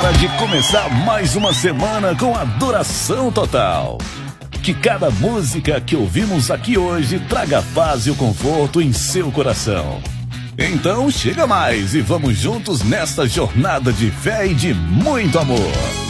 hora de começar mais uma semana com adoração total. Que cada música que ouvimos aqui hoje traga paz e o conforto em seu coração. Então chega mais e vamos juntos nesta jornada de fé e de muito amor.